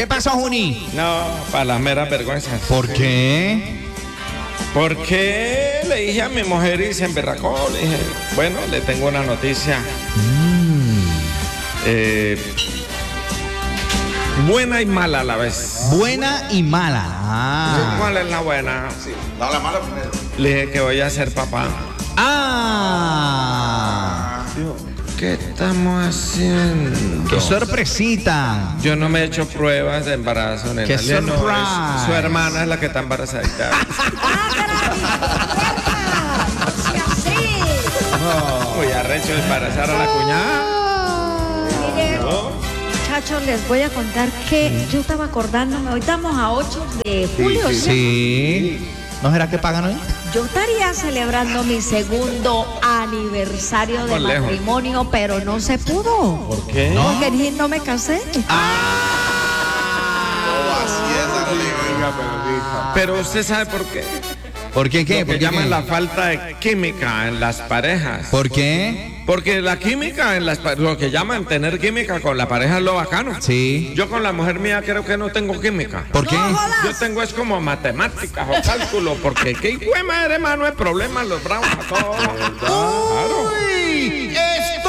¿Qué pasó, Juni? No, para las meras vergüenzas. ¿Por qué? Porque le dije a mi mujer y se emberracó. Le dije, bueno, le tengo una noticia. Buena y mala a la vez. Buena y mala. ¿Cuál es la buena? Sí, no, la mala primero. Le dije que voy a ser papá. Digo, ¿qué estamos haciendo? ¡Qué sorpresita! Yo no me he hecho pruebas de embarazo. ¡Qué surprise! surprise! Su hermana es la que está embarazadita. Voy a recho embarazar a la cuñada. Muchachos, les voy a contar que yo estaba acordándome, hoy estamos a 8 de julio, ¿sí? Sí. ¿No será que pagan hoy? Yo estaría celebrando mi segundo aniversario de Por lejos. matrimonio, pero no se pudo. ¿Por qué? Porque no me casé. Pero usted sabe por qué. ¿Por qué qué? Lo que ¿Por qué llaman qué? la falta de química en las parejas. ¿Por qué? Porque la química en lo que llaman tener química con la pareja es lo bacano. Sí. Yo con la mujer mía creo que no tengo química. ¿Por qué? Yo tengo es como matemáticas o cálculo, porque qué hijo de madre, mano, es problema, los bravos a todos. ¡Uy!